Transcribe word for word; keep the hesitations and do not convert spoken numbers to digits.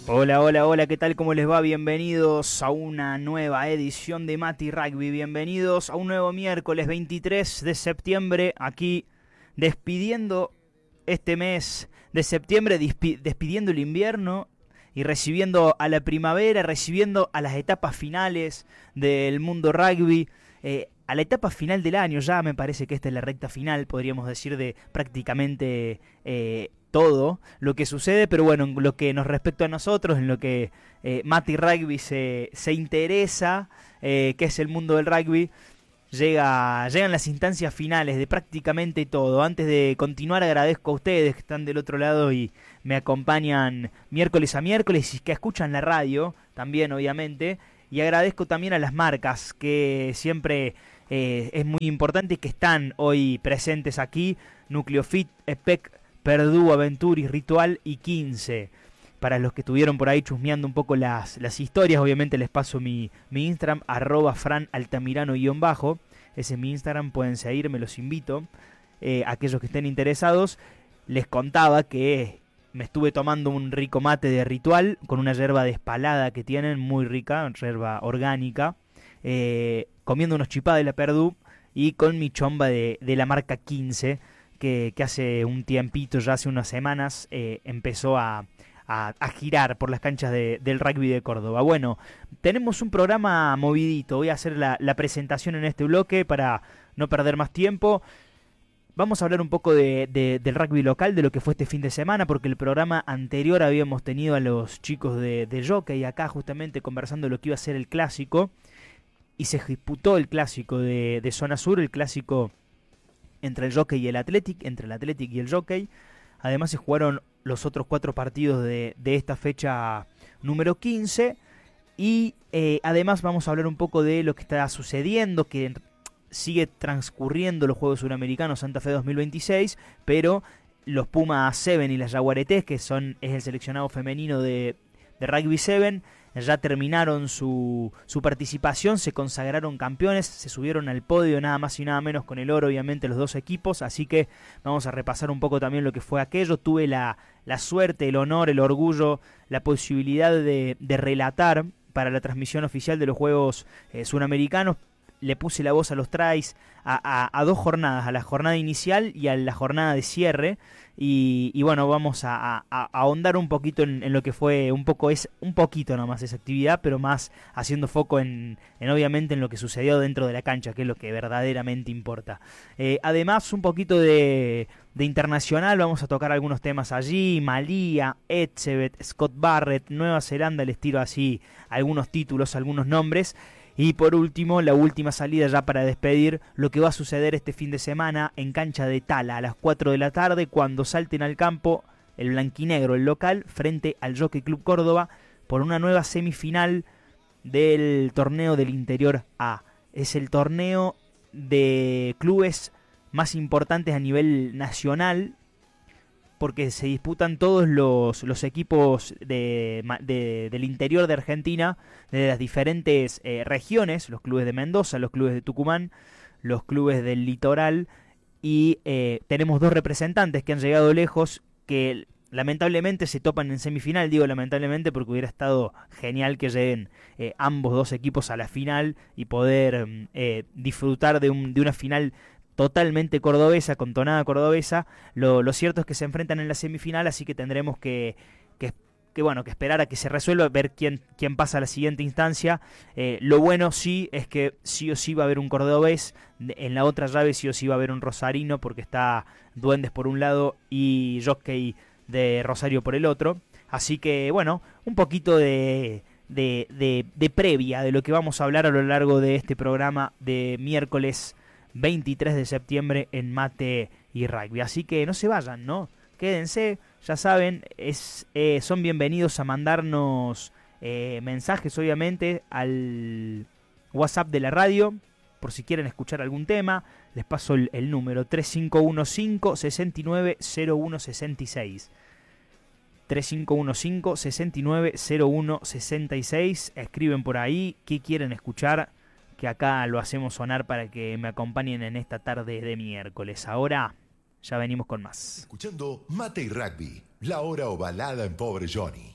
Hola, hola, hola, ¿qué tal? ¿Cómo les va? Bienvenidos a una nueva edición de Mati Rugby. Bienvenidos a un nuevo miércoles veintitrés de septiembre, aquí despidiendo este mes de septiembre, despidiendo el invierno y recibiendo a la primavera, recibiendo a las etapas finales del mundo rugby. Eh, a la etapa final del año ya me parece que esta es la recta final, podríamos decir, de prácticamente eh, todo lo que sucede, pero bueno, en lo que nos respecta a nosotros, en lo que eh, Mati Rugby se, se interesa, eh, que es el mundo del rugby, llega, llegan las instancias finales de prácticamente todo. Antes de continuar, agradezco a ustedes que están del otro lado y me acompañan miércoles a miércoles y que escuchan la radio también, obviamente. Y agradezco también a las marcas que siempre eh, es muy importante que están hoy presentes aquí: Nucleofit, E P E C, Perdue, Aventuris, Ritual y quince. Para los que estuvieron por ahí chusmeando un poco las, las historias, obviamente les paso mi, mi Instagram, arroba franaltamirano-bajo. Ese es mi Instagram, pueden seguirme, los invito. Eh, aquellos que estén interesados, les contaba que me estuve tomando un rico mate de Ritual con una yerba despalada que tienen, muy rica, yerba orgánica. Eh, comiendo unos chipá de la Perdue y con mi chomba de, de la marca quince, que, que hace un tiempito, ya hace unas semanas, eh, empezó a, a, a girar por las canchas de, del rugby de Córdoba. Bueno, tenemos un programa movidito, voy a hacer la, la presentación en este bloque para no perder más tiempo. Vamos a hablar un poco de, de, del rugby local, de lo que fue este fin de semana, porque el programa anterior habíamos tenido a los chicos de, de Jockey acá justamente conversando lo que iba a ser el clásico, y se disputó el clásico de, de Zona Sur, el clásico entre el Jockey y el Athletic, entre el Athletic y el Jockey. Además se jugaron los otros cuatro partidos de, de esta fecha número quince, y eh, además vamos a hablar un poco de lo que está sucediendo, que sigue transcurriendo los Juegos Suramericanos Santa Fe dos mil veintiséis, pero los Puma siete y las Jaguaretes, que son es el seleccionado femenino de, de Rugby siete, ya terminaron su, su participación, se consagraron campeones, se subieron al podio nada más y nada menos con el oro, obviamente, los dos equipos, así que vamos a repasar un poco también lo que fue aquello. Tuve la, la suerte, el honor, el orgullo, la posibilidad de, de relatar para la transmisión oficial de los Juegos eh, Suramericanos. Le puse la voz a los tries a, a, a dos jornadas, a la jornada inicial y a la jornada de cierre, y, y bueno, vamos a, a, a ahondar un poquito en, en lo que fue un poco, es un poquito nomás esa actividad, pero más haciendo foco en, en obviamente en lo que sucedió dentro de la cancha, que es lo que verdaderamente importa. Eh, además un poquito de, de internacional, vamos a tocar algunos temas allí: Malía, Etzebeth, Scott Barrett, Nueva Zelanda, les tiro así algunos títulos, algunos nombres. Y por último, la última salida ya para despedir, lo que va a suceder este fin de semana en cancha de Tala a las cuatro de la tarde, cuando salten al campo el blanquinegro, el local, frente al Jockey Club Córdoba por una nueva semifinal del torneo del Interior A. Es el torneo de clubes más importantes a nivel nacional, porque se disputan todos los, los equipos de, de, del interior de Argentina, de las diferentes eh, regiones, los clubes de Mendoza, los clubes de Tucumán, los clubes del litoral, y eh, tenemos dos representantes que han llegado lejos, que lamentablemente se topan en semifinal. Digo lamentablemente porque hubiera estado genial que lleguen eh, ambos dos equipos a la final y poder eh, disfrutar de, un, de una final totalmente cordobesa, con tonada cordobesa. Lo, lo cierto es que se enfrentan en la semifinal, así que tendremos que, que, que, bueno, que esperar a que se resuelva, ver quién, quién pasa a la siguiente instancia. Eh, lo bueno sí es que sí o sí va a haber un cordobés, en la otra llave sí o sí va a haber un rosarino, porque está Duendes por un lado y Jockey de Rosario por el otro. Así que bueno, un poquito de... De, de, de previa de lo que vamos a hablar a lo largo de este programa de miércoles veintitrés de septiembre en Mate y Rugby. Así que no se vayan, ¿no? Quédense, ya saben, es, eh, son bienvenidos a mandarnos eh, mensajes, obviamente, al WhatsApp de la radio, por si quieren escuchar algún tema. Les paso el, el número tres cinco uno cinco, seis nueve cero uno seis seis. tres cinco uno cinco, seis nueve cero uno seis seis. Escriben por ahí qué quieren escuchar, que acá lo hacemos sonar para que me acompañen en esta tarde de miércoles. Ahora ya venimos con más. Escuchando Mate y Rugby, la hora ovalada en Pobre Johnny.